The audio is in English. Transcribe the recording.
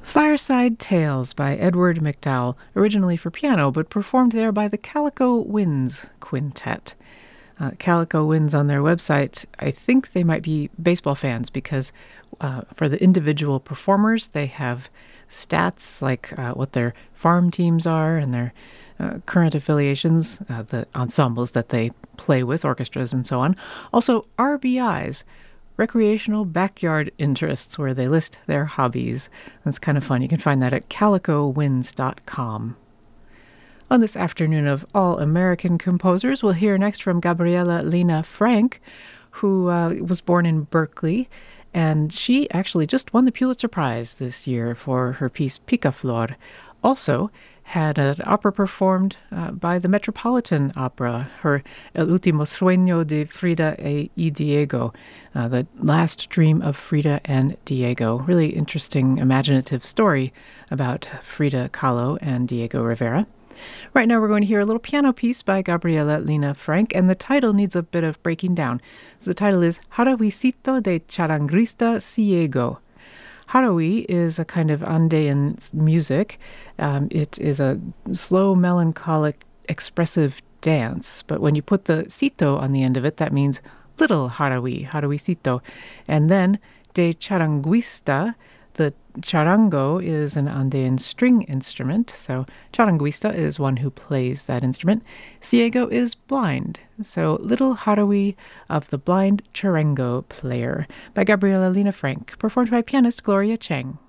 Fireside Tales by Edward MacDowell, originally for piano, but performed there by the Calico Winds Quintet. Calico Winds on their website, I think they might be baseball fans because for the individual performers, they have stats like what their farm teams are and their current affiliations, the ensembles that they play with, orchestras and so on. Also, RBIs, recreational backyard interests, where they list their hobbies. That's kind of fun. You can find that at calicowinds.com. On this afternoon of All American Composers, we'll hear next from Gabriela Lena Frank, who was born in Berkeley, and she actually just won the Pulitzer Prize this year for her piece Picaflor. Also had an opera performed by the Metropolitan Opera, her El Último Sueño de Frida y Diego, the last dream of Frida and Diego. Really interesting, imaginative story about Frida Kahlo and Diego Rivera. Right now we're going to hear a little piano piece by Gabriela Lena Frank, and the title needs a bit of breaking down. So the title is Jaraguicito de Charangrista Ciego. Jarawi is a kind of Andean music. It is a slow, melancholic, expressive dance. But when you put the cito on the end of it, that means little Jarawi, Jaraguicito. And then de charanguista, the charango is an Andean string instrument, so charanguista is one who plays that instrument. Ciego is blind, so Little Jarawi of the Blind Charango Player by Gabriela Lena Frank, performed by pianist Gloria Chang.